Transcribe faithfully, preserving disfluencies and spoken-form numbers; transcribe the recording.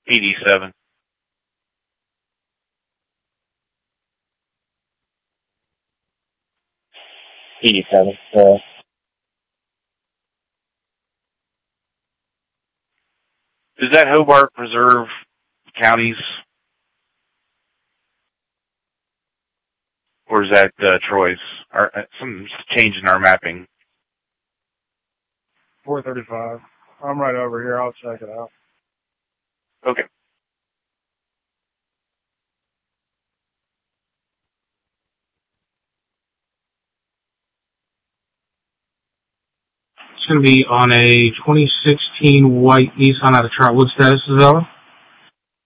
eighty-seven. eighty-seven. Uh, Is that Hobart Preserve counties? Or is that uh, Troy's? Or, uh, some change in our mapping. four thirty-five. I'm right over here. I'll check it out. Okay. It's going to be on a twenty sixteen white Nissan out of Trotwood. Status, Isabella?